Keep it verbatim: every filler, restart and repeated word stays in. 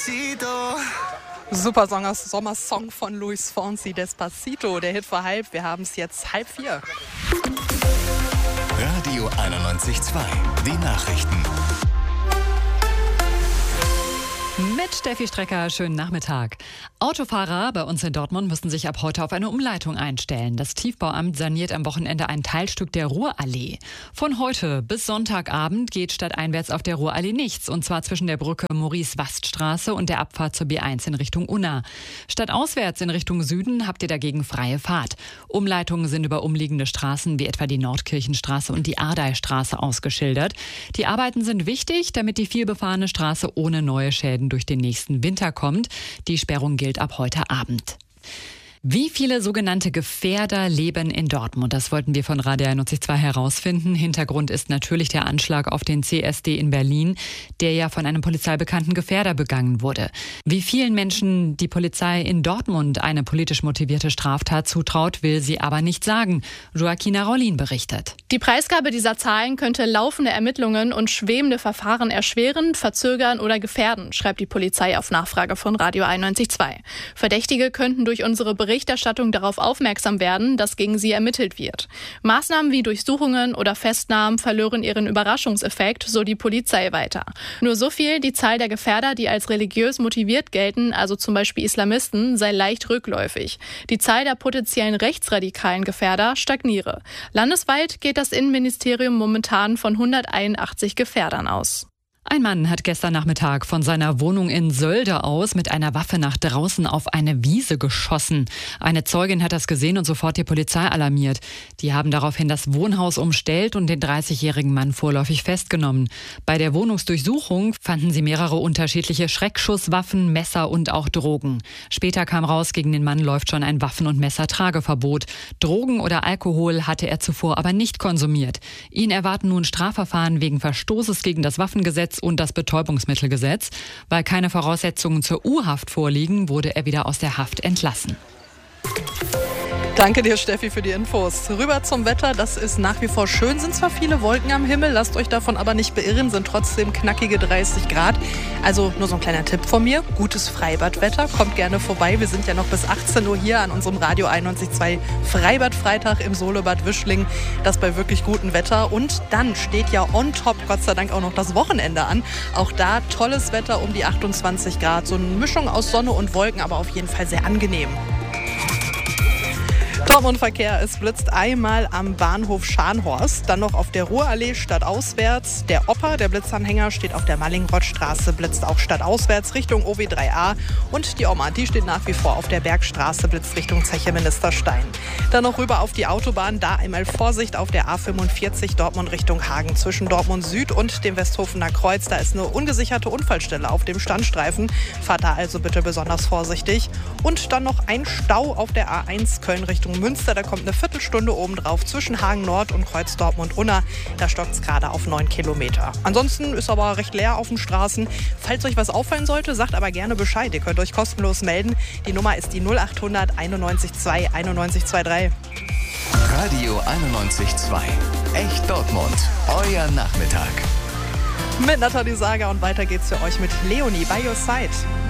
Super Song, Sommersong von Luis Fonsi, Despacito, der Hit vor halb. Wir haben es jetzt halb vier. Radio einundneunzig Komma zwei, die Nachrichten. Mit Steffi Strecker, schönen Nachmittag. Autofahrer bei uns in Dortmund müssen sich ab heute auf eine Umleitung einstellen. Das Tiefbauamt saniert am Wochenende ein Teilstück der Ruhrallee. Von heute bis Sonntagabend geht stadteinwärts auf der Ruhrallee nichts. Und zwar zwischen der Brücke Maurice-Wast-Straße und der Abfahrt zur B eins in Richtung Unna. Stadtauswärts in Richtung Süden habt ihr dagegen freie Fahrt. Umleitungen sind über umliegende Straßen wie etwa die Nordkirchenstraße und die Ardeystraße ausgeschildert. Die Arbeiten sind wichtig, damit die vielbefahrene Straße ohne neue Schäden durch den nächsten Winter kommt. Die Sperrung gilt ab heute Abend. Wie viele sogenannte Gefährder leben in Dortmund? Das wollten wir von Radio einundneunzig Komma zwei herausfinden. Hintergrund ist natürlich der Anschlag auf den C S D in Berlin, der ja von einem polizeibekannten Gefährder begangen wurde. Wie vielen Menschen die Polizei in Dortmund eine politisch motivierte Straftat zutraut, will sie aber nicht sagen. Joaquina Rollin berichtet. Die Preisgabe dieser Zahlen könnte laufende Ermittlungen und schwebende Verfahren erschweren, verzögern oder gefährden, schreibt die Polizei auf Nachfrage von Radio einundneunzig Komma zwei. Verdächtige könnten durch unsere Berichte Berichterstattung darauf aufmerksam werden, dass gegen sie ermittelt wird. Maßnahmen wie Durchsuchungen oder Festnahmen verlören ihren Überraschungseffekt, so die Polizei weiter. Nur so viel, die Zahl der Gefährder, die als religiös motiviert gelten, also zum Beispiel Islamisten, sei leicht rückläufig. Die Zahl der potenziellen rechtsradikalen Gefährder stagniere. Landesweit geht das Innenministerium momentan von hunderteinundachtzig Gefährdern aus. Ein Mann hat gestern Nachmittag von seiner Wohnung in Sölde aus mit einer Waffe nach draußen auf eine Wiese geschossen. Eine Zeugin hat das gesehen und sofort die Polizei alarmiert. Die haben daraufhin das Wohnhaus umstellt und den dreißigjährigen Mann vorläufig festgenommen. Bei der Wohnungsdurchsuchung fanden sie mehrere unterschiedliche Schreckschusswaffen, Messer und auch Drogen. Später kam raus, gegen den Mann läuft schon ein Waffen- und Messertrageverbot. Drogen oder Alkohol hatte er zuvor aber nicht konsumiert. Ihn erwarten nun Strafverfahren wegen Verstoßes gegen das Waffengesetz und das Betäubungsmittelgesetz. Weil keine Voraussetzungen zur U-Haft vorliegen, wurde er wieder aus der Haft entlassen. Danke dir, Steffi, für die Infos. Rüber zum Wetter, das ist nach wie vor schön. Sind zwar viele Wolken am Himmel, lasst euch davon aber nicht beirren, sind trotzdem knackige dreißig Grad. Also nur so ein kleiner Tipp von mir, gutes Freibadwetter, kommt gerne vorbei. Wir sind ja noch bis achtzehn Uhr hier an unserem Radio einundneunzig Komma zwei Freibad-Freitag im Solebad Wischling. Das bei wirklich gutem Wetter. Und dann steht ja on top, Gott sei Dank, auch noch das Wochenende an. Auch da tolles Wetter um die achtundzwanzig Grad. So eine Mischung aus Sonne und Wolken, aber auf jeden Fall sehr angenehm. Dortmund-Verkehr, es blitzt einmal am Bahnhof Scharnhorst, dann noch auf der Ruhrallee stadtauswärts. Der Oper, der Blitzanhänger, steht auf der Mallingrottstraße, blitzt auch stadtauswärts Richtung O W drei A. Und die Oma, die steht nach wie vor auf der Bergstraße, blitzt Richtung Zeche Ministerstein. Dann noch rüber auf die Autobahn, da einmal Vorsicht auf der A fünfundvierzig Dortmund Richtung Hagen. Zwischen Dortmund Süd und dem Westhofener Kreuz, da ist eine ungesicherte Unfallstelle auf dem Standstreifen. Fahrt da also bitte besonders vorsichtig. Und dann noch ein Stau auf der A eins Köln Richtung Münster, da kommt eine Viertelstunde obendrauf zwischen Hagen Nord und Kreuz Dortmund-Unna. Da stockt es gerade auf neun Kilometer. Ansonsten ist aber recht leer auf den Straßen. Falls euch was auffallen sollte, sagt aber gerne Bescheid. Ihr könnt euch kostenlos melden. Die Nummer ist die null achthundert einundneunzig zwei einundneunzig dreiundzwanzig. Radio einundneunzig Komma zwei. Echt Dortmund. Euer Nachmittag. Mit Nathalie Sager und weiter geht's für euch mit Leonie by your side.